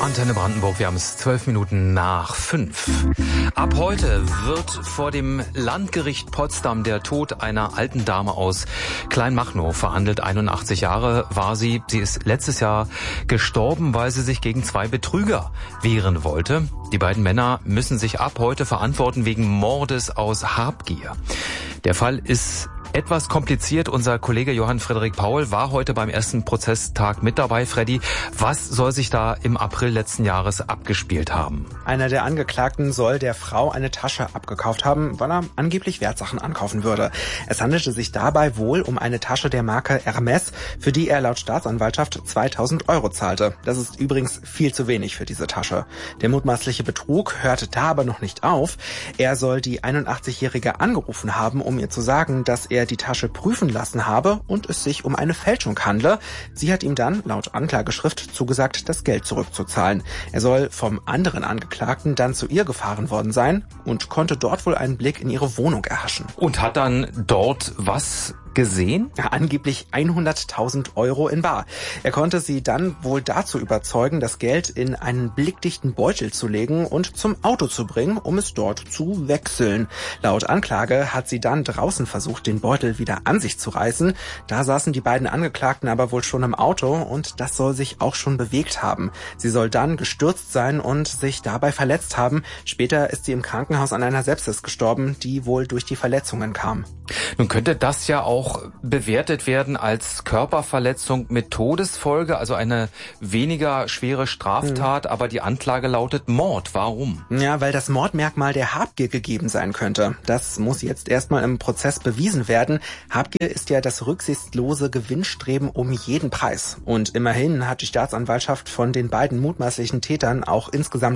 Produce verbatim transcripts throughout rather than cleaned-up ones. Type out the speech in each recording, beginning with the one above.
Antenne Brandenburg, wir haben es zwölf Minuten nach fünf. Ab heute wird vor dem Landgericht Potsdam der Tod einer alten Dame aus Kleinmachnow verhandelt. einundachtzig Jahre war sie. Sie ist letztes Jahr gestorben, weil sie sich gegen zwei Betrüger wehren wollte. Die beiden Männer müssen sich ab heute verantworten wegen Mordes aus Habgier. Der Fall ist etwas kompliziert. Unser Kollege Johann Frederik Paul war heute beim ersten Prozesstag mit dabei. Freddy, was soll sich da im April letzten Jahres abgespielt haben? Einer der Angeklagten soll der Frau eine Tasche abgekauft haben, weil er angeblich Wertsachen ankaufen würde. Es handelte sich dabei wohl um eine Tasche der Marke Hermes, für die er laut Staatsanwaltschaft zweitausend Euro zahlte. Das ist übrigens viel zu wenig für diese Tasche. Der mutmaßliche Betrug hörte da aber noch nicht auf. Er soll die einundachtzigjährige angerufen haben, um ihr zu sagen, dass er die Tasche prüfen lassen habe und es sich um eine Fälschung handle. Sie hat ihm dann laut Anklageschrift zugesagt, das Geld zurückzuzahlen. Er soll vom anderen Angeklagten dann zu ihr gefahren worden sein und konnte dort wohl einen Blick in ihre Wohnung erhaschen. Und hat dann dort was gesehen? Ja, angeblich hunderttausend Euro in bar. Er konnte sie dann wohl dazu überzeugen, das Geld in einen blickdichten Beutel zu legen und zum Auto zu bringen, um es dort zu wechseln. Laut Anklage hat sie dann draußen versucht, den Beutel wieder an sich zu reißen. Da saßen die beiden Angeklagten aber wohl schon im Auto und das soll sich auch schon bewegt haben. Sie soll dann gestürzt sein und sich dabei verletzt haben. Später ist sie im Krankenhaus an einer Sepsis gestorben, die wohl durch die Verletzungen kam. Nun könnte das ja auch bewertet werden als Körperverletzung mit Todesfolge, also eine weniger schwere Straftat, mhm. aber die Anklage lautet Mord. Warum? Ja, weil das Mordmerkmal der Habgier gegeben sein könnte. Das muss jetzt erstmal im Prozess bewiesen werden. Habgier ist ja das rücksichtslose Gewinnstreben um jeden Preis. Und immerhin hat die Staatsanwaltschaft von den beiden mutmaßlichen Tätern auch insgesamt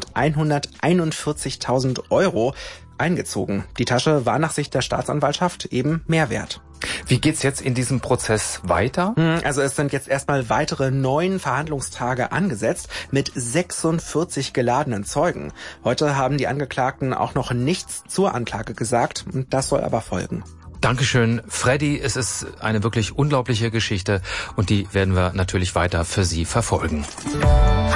hunderteinundvierzigtausend Euro eingezogen. Die Tasche war nach Sicht der Staatsanwaltschaft eben mehr wert. Wie geht's jetzt in diesem Prozess weiter? Also es sind jetzt erstmal weitere neun Verhandlungstage angesetzt mit sechsundvierzig geladenen Zeugen. Heute haben die Angeklagten auch noch nichts zur Anklage gesagt und das soll aber folgen. Dankeschön, Freddy. Es ist eine wirklich unglaubliche Geschichte und die werden wir natürlich weiter für Sie verfolgen.